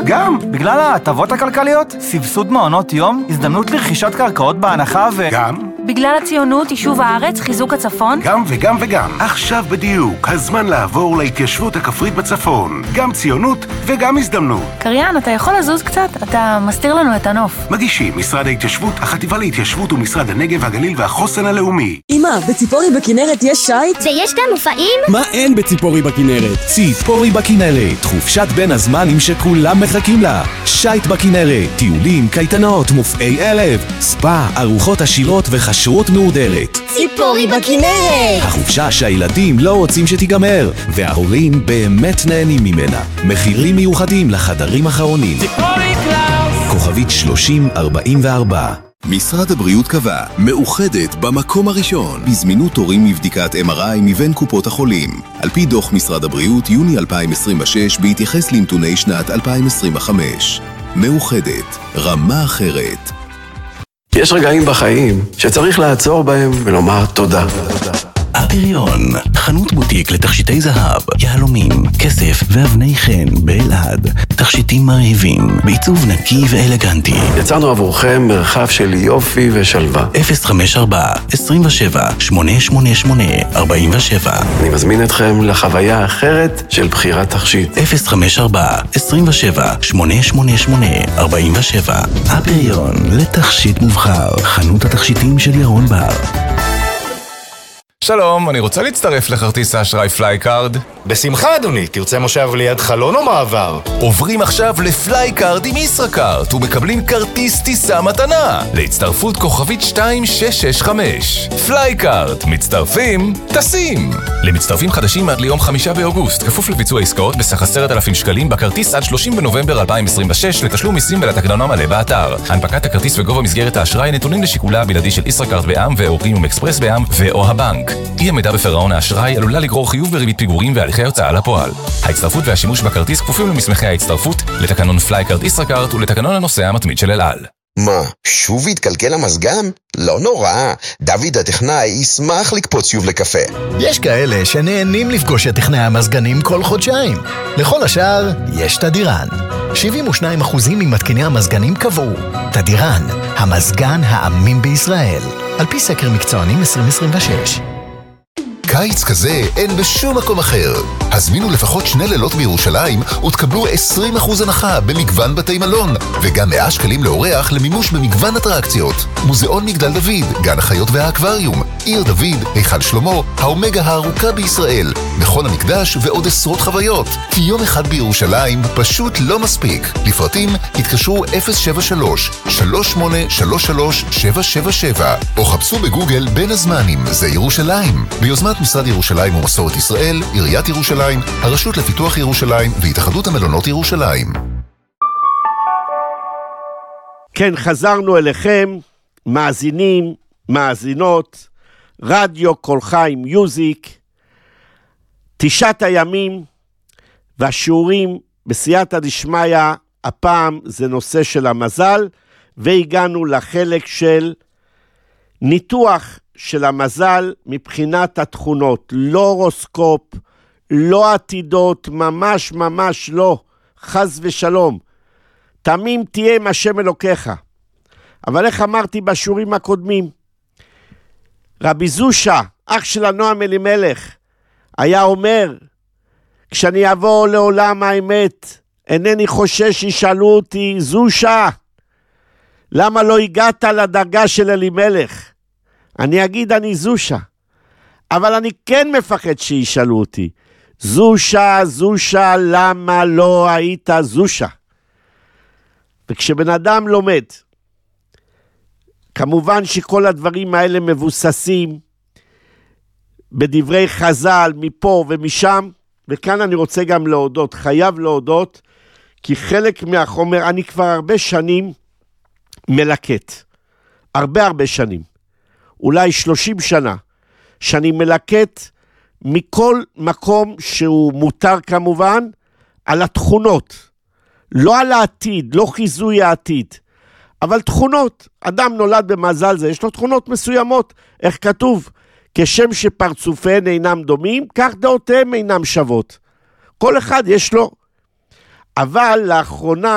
גם. בגלל ההטבות הכלכליות, סבסוד מעונות יום, הזדמנות לרכישת קרקעות בהנחה גם. בגלל הציונות, יישוב הארץ, חיזוק הצפון. גם וגם וגם. עכשיו בדיוק, הזמן לעבור להתיישבות הכפרית בצפון. גם ציונות וגם הזדמנות. קריין, אתה יכול לזוז קצת? אתה מסתיר לנו את הנוף. מגישים משרד ההתיישבות, החטיבה להתיישבות ומשרד הנגב, הגליל והחוסן הלאומי. אמא, בציפורי בכנרת יש שייט? ויש גם מופעים? מה אין בציפורי בכנרת? ציפורי בכנרת, חופשת בין הזמנים שכולם מחכים לה. שייט בכנרת, טיולים, קייטנות, מופעי ערב, ספא, ארוחות עשירות וחשרות מהודרת. ציפורי בכנרת! החופשה שהילדים לא רוצים שתיגמר, וההורים באמת נהנים ממנה. מחירים מיוחדים לחדרים האחרונים. ציפורי קלאוס! כוכבית 3044. משרד הבריאות קבע, מאוחדת במקום הראשון בזמינות תורים מבדיקת MRI מבין קופות החולים. על פי דוח משרד הבריאות יוני 2026 בהתייחס לנתוני שנת 2025. מאוחדת, רמה אחרת. יש רגעים בחיים שצריך לעצור בהם ולומר תודה. הפריון, חנות בוטיק לתכשיטי זהב, יהלומים, כסף ואבני חן באלעד. תכשיטים מרהיבים, בעיצוב נקי ואלגנטי. יצרנו עבורכם מרחב של יופי ושלווה. 054-27-888-47. אני מזמין אתכם לחוויה אחרת של בחירת תכשיט. 054-27-888-47. הפריון, לתכשיט מובחר, חנות התכשיטים של ירון בר. שלום, אני רוצה להצטרף לכרטיס האשראי פלייקארד. בשמחה אדוני, תרצה מושב ליד חלון או מעבר? עוברים עכשיו לפלייקארד עם ישראכרט ומקבלים כרטיס טיסה מתנה להצטרפות כוכבית 2665. פלייקארד, מצטרפים, טסים. למצטרפים חדשים עד ליום 5 באוגוסט, כפוף לביצוע עסקאות בסך 10,000 שקלים בכרטיס עד 30 בנובמבר 2026 לתשלום מיסים ולתקנון המלא באתר. הנפקת הכרטיס וגובה מסגרת האשראי נתונים לשיקולה הבלעדי של ישראכרט בע"מ ואוריום אקספרס בע"מ ואו הבנק. אי עמידה בפירעון האשראי עלולה לגרור חיוב בריבית פיגורים והליכי הוצאה לפועל. ההצטרפות והשימוש בכרטיס כפופים למסמכי ההצטרפות, לתקנון פלייקארד ישראכרט ולתקנון הנוסע המתמיד של אל על. מה, שוב התקלקל המזגן? לא נורא, דוד הטכנאי ישמח לקפוץ שוב לקפה. יש כאלה שנהנים לפגוש את טכנאי המזגנים כל חודשיים. לכל השאר יש תדירן. 72% ממתקיני המזגנים קבעו. תדירן, המזגן האמין בישראל. על פי סקר מקצוענים 2026. קיץ כזה אין בשום מקום אחר. הזמינו לפחות 2 לילות בירושלים ותקבלו 20% הנחה במגוון בתי מלון, וגם 100 שקלים לאורח למימוש במגוון אטרקציות. מוזיאון מגדל דוד, גן החיות והאקווריום, עיר דוד, היכל שלמה, האומגה הארוכה בישראל, מכון המקדש ועוד עשרות חוויות. כי יום אחד בירושלים פשוט לא מספיק. לפרטים התקשרו 073-3833-777 או חפשו בגוגל בין הזמנים, זה ירושלים. ביוזמת משרד ירושלים ומסורת ישראל, עיריית ירושלים, הרשות לפיתוח ירושלים והתאחדות המלונות ירושלים. כן, חזרנו אליכם, מאזינים, מאזינות, רדיו קול חי מיוזיק, 9 הימים והשיעורים בסייעתא דשמיא. הפעם זה נושא של המזל, והגענו לחלק של ניתוח של המזל מבחינת התכונות, לא הורוסקופ, לא עתידות, ממש ממש לא, חס ושלום. תמים תהיה עם השם אלוקיך. אבל איך אמרתי בשיעורים הקודמים, רבי זושה, אח של הנועם אלימלך, היה אומר, כשאני אבוא לעולם האמת, אינני חושש שישאלו אותי, זושה, למה לא הגעת לדרגה של אלימלך? אני אגיד אני זושה, אבל אני כן מפחד שישאלו אותי, זושה, זושה, למה לא היית זושה? וכשבן אדם לומד, כמובן שכל הדברים האלה מבוססים בדברי חז"ל מפה ומשם, וכאן אני רוצה גם להודות, חייב להודות, כי חלק מהחומר, אני כבר הרבה שנים מלקט, הרבה שנים, אולי 30 שנה, שאני מלקט מכל מקום שהוא מותר כמובן, על התכונות, לא על העתיד, לא חיזוי העתיד, אבל תכונות. אדם נולד במזל זה, יש לו תכונות מסוימות, איך כתוב? כשם שפרצופיהן אינם דומים, כך דעותיהם אינם שוות. כל אחד יש לו. אבל לאחרונה